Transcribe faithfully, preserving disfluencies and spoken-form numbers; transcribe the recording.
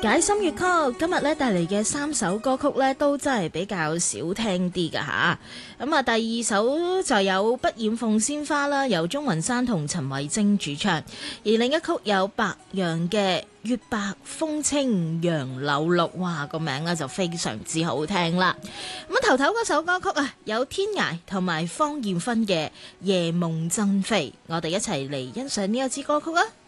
解心粵曲今日咧帶嚟嘅三首歌曲咧都真係比較少聽啲噶吓，咁啊第二首就有《不染鳳仙花》啦，由鍾雲山同陳慧貞主唱，而另一曲有白楊嘅《月白風清楊柳綠》，哇個名咧就非常之好聽啦。咁啊頭頭嗰首歌曲啊有天涯同埋方艷芬嘅《夜夢珍妃》，我哋一齊嚟欣賞呢一支歌曲啊！